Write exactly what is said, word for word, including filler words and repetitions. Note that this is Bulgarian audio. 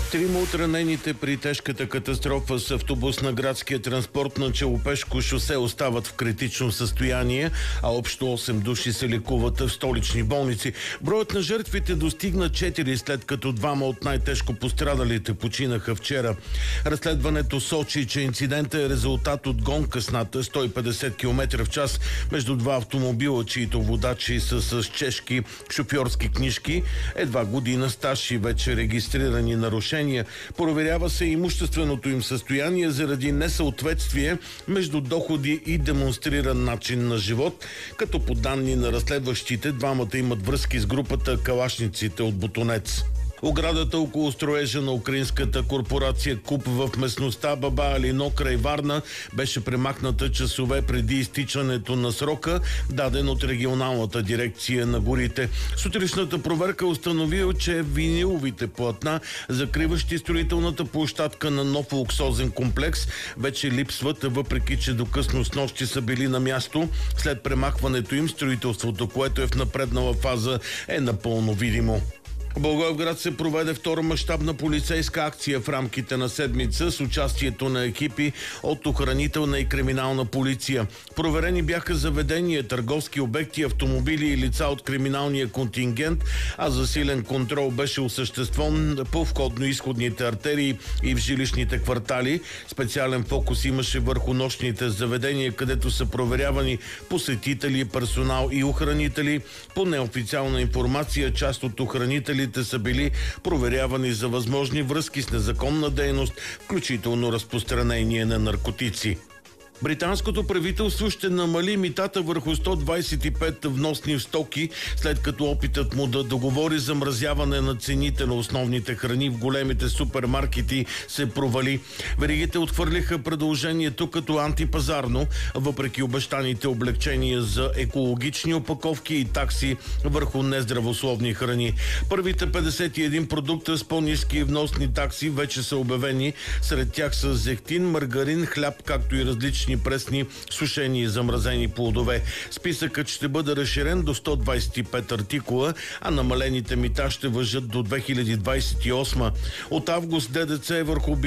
Трима от ранените при тежката катастрофа с автобус на градския транспорт на Челопешко шосе остават в критично състояние, а общо осем души се лекуват в столични болници. Броят на жертвите достигна четири, след като двама от най-тежко пострадалите починаха вчера. Разследването сочи, че инцидентът е резултат от гонка с над сто и петдесет километра в час между два автомобила, чието водачи са с чешки шофьорски книжки, едва година стаж и вече регистрирани нарушения. Проверява се имущественото им състояние заради несъответствие между доходи и демонстриран начин на живот, като по данни на разследващите двамата имат връзки с групата калашниците от Ботунец. Оградата около строежа на украинската корпорация КУП в местността Баба Алино край Варна беше премахната часове преди изтичането на срока, даден от регионалната дирекция на горите. Сутрешната проверка установила, че виниловите платна, закриващи строителната площадка на нов луксозен комплекс, вече липсват, въпреки че до късно снощи са били на място. След премахването им, строителството, което е в напреднала фаза, е напълно видимо. В Благоевград се проведе втора мащабна полицейска акция в рамките на седмица с участието на екипи от охранителна и криминална полиция. Проверени бяха заведения, търговски обекти, автомобили и лица от криминалния контингент, а засилен контрол беше осъществен по входно-изходните артерии и в жилищните квартали. Специален фокус имаше върху нощните заведения, където са проверявани посетители, персонал и охранители. По неофициална информация, част от охранители са били проверявани за възможни връзки с незаконна дейност, включително разпространение на наркотици. Британското правителство ще намали митата върху сто двадесет и пет вносни стоки, след като опитът му да договори замразяване на цените на основните храни в големите супермаркети се провали. Веригите отхвърлиха предложението като антипазарно, въпреки обещаните облегчения за екологични опаковки и такси върху нездравословни храни. Първите петдесет и един продукта с по-ниски вносни такси вече са обявени. Сред тях са зехтин, маргарин, хляб, както и различни пресни, сушени и замразени плодове. Списъкът ще бъде разширен до сто двадесет и пет артикула, а намалените мита ще важат до две хиляди двадесет и осма. От август ДДС върху